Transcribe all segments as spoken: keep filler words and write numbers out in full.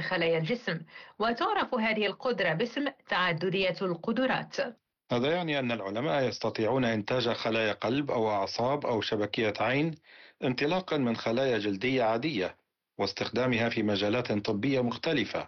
خلايا الجسم، وتعرف هذه القدرة باسم تعددية القدرات. هذا يعني أن العلماء يستطيعون إنتاج خلايا قلب أو أعصاب أو شبكية عين انطلاقا من خلايا جلدية عادية واستخدامها في مجالات طبية مختلفة.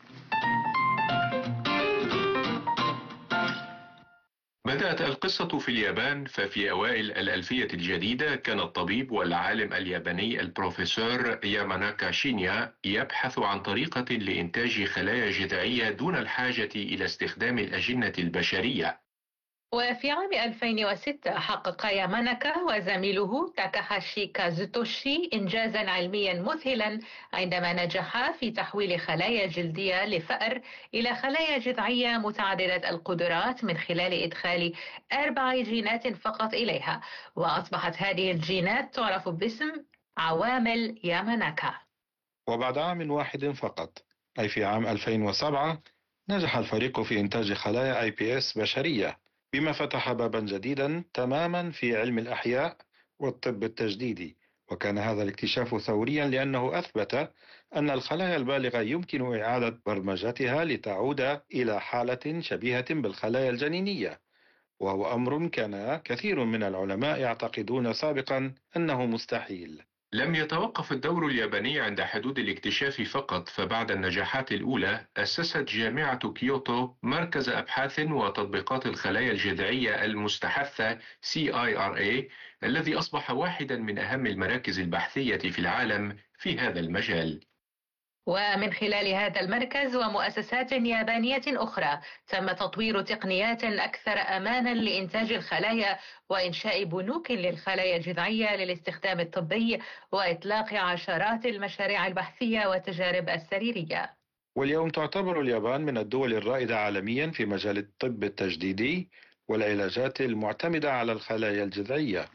بدأت القصة في اليابان، ففي أوائل الألفية الجديدة كان الطبيب والعالم الياباني البروفيسور ياماناكا شينيا يبحث عن طريقة لإنتاج خلايا جذعية دون الحاجة إلى استخدام الأجنة البشرية. وفي عام ألفين وستة حقق ياماناكا وزميله تاكاهاشي كازوتوشي إنجازا علميا مذهلا عندما نجحا في تحويل خلايا جلدية لفأر إلى خلايا جذعية متعددة القدرات من خلال إدخال أربع جينات فقط إليها، وأصبحت هذه الجينات تعرف باسم عوامل ياماناكا. وبعد عام واحد فقط، أي في عام ألفين وسبعة، نجح الفريق في إنتاج خلايا آي بي إس بشرية، بما فتح بابا جديدا تماما في علم الأحياء والطب التجديدي. وكان هذا الاكتشاف ثوريا لأنه أثبت أن الخلايا البالغة يمكن إعادة برمجتها لتعود إلى حالة شبيهة بالخلايا الجنينية، وهو أمر كان كثير من العلماء يعتقدون سابقا أنه مستحيل. لم يتوقف الدور الياباني عند حدود الاكتشاف فقط، فبعد النجاحات الأولى أسست جامعة كيوتو مركز أبحاث وتطبيقات الخلايا الجذعية المستحثة سي آي آر إيه الذي أصبح واحدا من أهم المراكز البحثية في العالم في هذا المجال. ومن خلال هذا المركز ومؤسسات يابانية أخرى تم تطوير تقنيات أكثر أمانا لإنتاج الخلايا وإنشاء بنوك للخلايا الجذعية للاستخدام الطبي وإطلاق عشرات المشاريع البحثية والتجارب السريرية. واليوم تعتبر اليابان من الدول الرائدة عالميا في مجال الطب التجديدي والعلاجات المعتمدة على الخلايا الجذعية.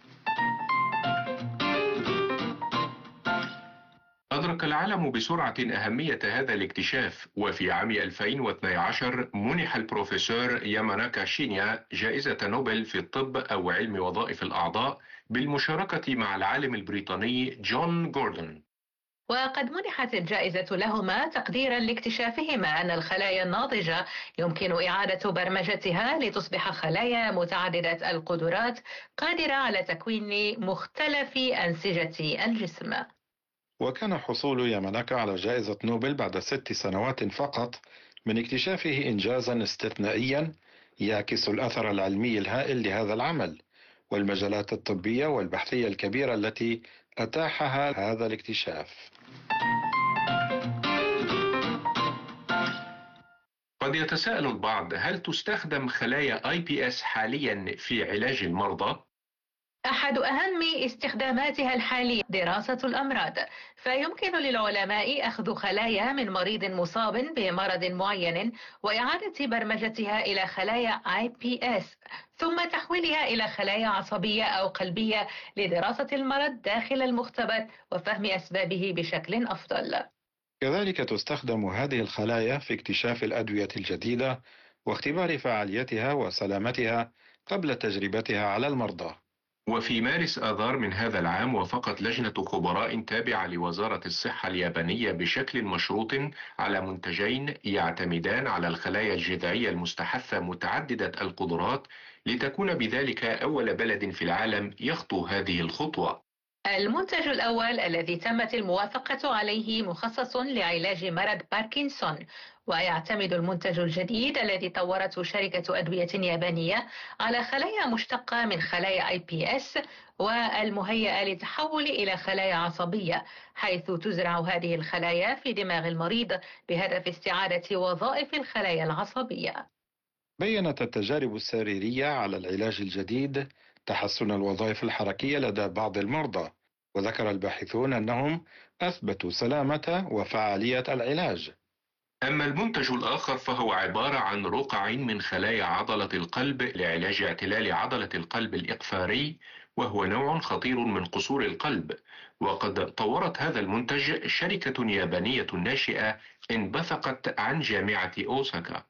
أدرك العالم بسرعة أهمية هذا الاكتشاف، وفي عام ألفين واثني عشر منح البروفيسور ياماناكا شينيا جائزة نوبل في الطب أو علم وظائف الأعضاء بالمشاركة مع العالم البريطاني جون جوردن. وقد منحت الجائزة لهما تقديرا لاكتشافهما أن الخلايا الناضجة يمكن إعادة برمجتها لتصبح خلايا متعددة القدرات قادرة على تكوين مختلف أنسجة الجسم. وكان حصول ياماناكا على جائزة نوبل بعد ست سنوات فقط من اكتشافه إنجازا استثنائيا يعكس الأثر العلمي الهائل لهذا العمل والمجالات الطبية والبحثية الكبيرة التي أتاحها هذا الاكتشاف. قد يتساءل البعض، هل تستخدم خلايا آي بي إس حاليا في علاج المرضى؟ أحد أهم استخداماتها الحالية دراسة الأمراض، فيمكن للعلماء أخذ خلايا من مريض مصاب بمرض معين وإعادة برمجتها إلى خلايا آي بي إس ثم تحويلها إلى خلايا عصبية أو قلبية لدراسة المرض داخل المختبر وفهم أسبابه بشكل أفضل. كذلك تستخدم هذه الخلايا في اكتشاف الأدوية الجديدة واختبار فعاليتها وسلامتها قبل تجربتها على المرضى. وفي مارس آذار من هذا العام وافقت لجنة خبراء تابعة لوزارة الصحة اليابانية بشكل مشروط على منتجين يعتمدان على الخلايا الجذعية المستحثة متعددة القدرات لتكون بذلك أول بلد في العالم يخطو هذه الخطوة. المنتج الأول الذي تمت الموافقة عليه مخصص لعلاج مرض باركنسون، ويعتمد المنتج الجديد الذي طورته شركة أدوية يابانية على خلايا مشتقة من خلايا آي بي إس والمهيئة للتحول إلى خلايا عصبية، حيث تزرع هذه الخلايا في دماغ المريض بهدف استعادة وظائف الخلايا العصبية. بيّنت التجارب السريرية على العلاج الجديد تحسن الوظائف الحركية لدى بعض المرضى، وذكر الباحثون أنهم أثبتوا سلامة وفعالية العلاج. أما المنتج الآخر فهو عبارة عن رقع من خلايا عضلة القلب لعلاج اعتلال عضلة القلب الإقفاري، وهو نوع خطير من قصور القلب. وقد طورت هذا المنتج شركة يابانية ناشئة انبثقت عن جامعة أوساكا.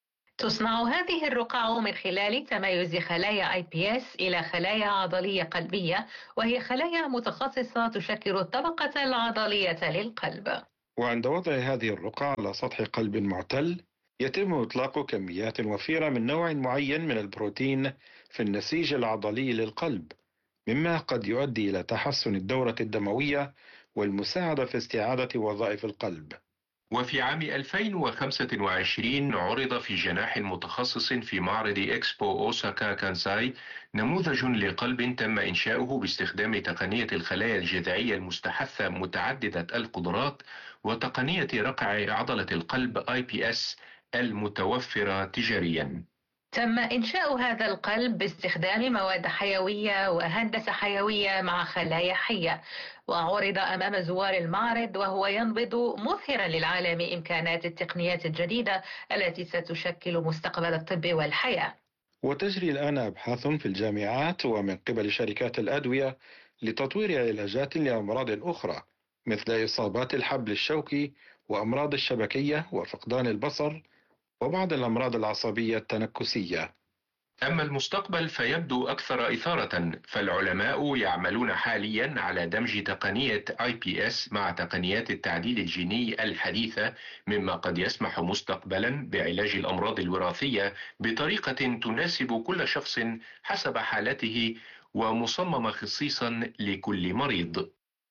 تصنع هذه الرقع من خلال تميز خلايا آي بي إس إلى خلايا عضلية قلبية، وهي خلايا متخصصة تشكل الطبقة العضلية للقلب. وعند وضع هذه الرقعة على سطح قلب معتل يتم إطلاق كميات وفيرة من نوع معين من البروتين في النسيج العضلي للقلب، مما قد يؤدي إلى تحسن الدورة الدموية والمساعدة في استعادة وظائف القلب. وفي عام ألفين وخمسة وعشرين عرض في جناح متخصص في معرض إكسبو أوساكا كانساي نموذج لقلب تم إنشاؤه باستخدام تقنية الخلايا الجذعية المستحثة متعددة القدرات وتقنية رقع عضلة القلب آي بي إس المتوفرة تجاريا. تم إنشاء هذا القلب باستخدام مواد حيوية وهندسة حيوية مع خلايا حية، وعرض أمام زوار المعرض وهو ينبض مظهرا للعالم إمكانات التقنيات الجديدة التي ستشكل مستقبل الطب والحياة. وتجري الآن أبحاث في الجامعات ومن قبل شركات الأدوية لتطوير علاجات لأمراض أخرى مثل إصابات الحبل الشوكي وأمراض الشبكية وفقدان البصر وبعض الأمراض العصبية التنكسية. أما المستقبل فيبدو أكثر إثارة، فالعلماء يعملون حاليا على دمج تقنية آي بي إس مع تقنيات التعديل الجيني الحديثة، مما قد يسمح مستقبلا بعلاج الأمراض الوراثية بطريقة تناسب كل شخص حسب حالته ومصممة خصيصا لكل مريض.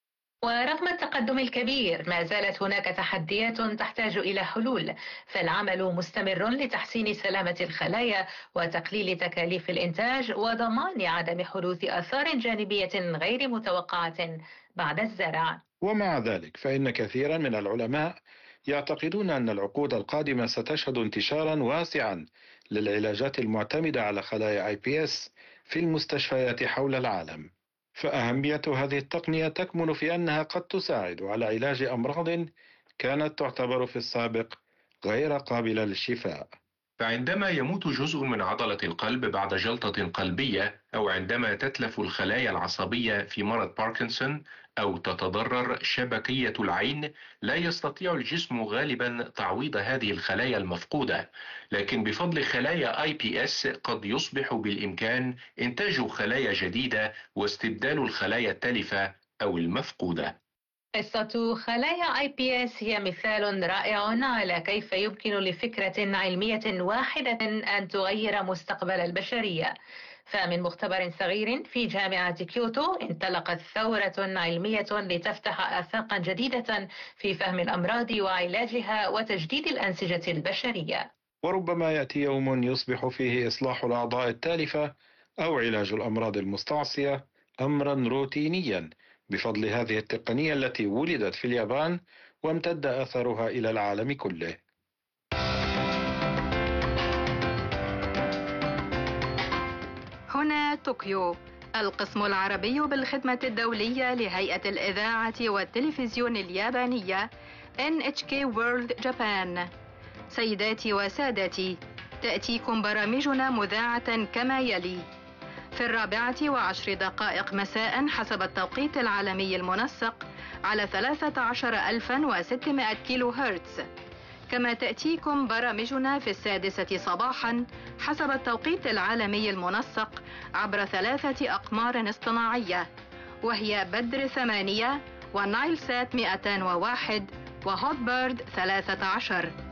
ورغم التقدم الكبير ما زالت هناك تحديات تحتاج إلى حلول، فالعمل مستمر لتحسين سلامة الخلايا وتقليل تكاليف الإنتاج وضمان عدم حدوث آثار جانبية غير متوقعة بعد الزرع. ومع ذلك فإن كثيرا من العلماء يعتقدون أن العقود القادمة ستشهد انتشارا واسعا للعلاجات المعتمدة على خلايا آي بي إس في المستشفيات حول العالم. فأهمية هذه التقنية تكمن في أنها قد تساعد على علاج أمراض كانت تعتبر في السابق غير قابلة للشفاء. فعندما يموت جزء من عضلة القلب بعد جلطة قلبية، أو عندما تتلف الخلايا العصبية في مرض باركنسون، أو تتضرر شبكية العين، لا يستطيع الجسم غالبا تعويض هذه الخلايا المفقودة، لكن بفضل خلايا آي بي إس قد يصبح بالإمكان إنتاج خلايا جديدة واستبدال الخلايا التالفة أو المفقودة. قصة خلايا آي بي إس هي مثال رائع على كيف يمكن لفكرة علمية واحدة أن تغير مستقبل البشرية. فمن مختبر صغير في جامعة كيوتو انطلقت ثورة علمية لتفتح آفاقا جديدة في فهم الأمراض وعلاجها وتجديد الأنسجة البشرية. وربما يأتي يوم يصبح فيه إصلاح الأعضاء التالفة أو علاج الأمراض المستعصية أمرا روتينيا بفضل هذه التقنية التي ولدت في اليابان وامتد أثرها إلى العالم كله. هنا طوكيو، القسم العربي بالخدمة الدولية لهيئة الإذاعة والتلفزيون اليابانية إن إتش كي World Japan. سيداتي وسادتي، تأتيكم برامجنا مذاعة كما يلي: في الرابعة وعشر دقائق مساء حسب التوقيت العالمي المنسق على ثلاثة عشر ألفا وستمائة كيلو هرتز، كما تأتيكم برامجنا في السادسة صباحا حسب التوقيت العالمي المنسق عبر ثلاثة أقمار اصطناعية، وهي بدر ثمانية ونايل سات مئتين وواحد وهوت بيرد ثلاثة عشر.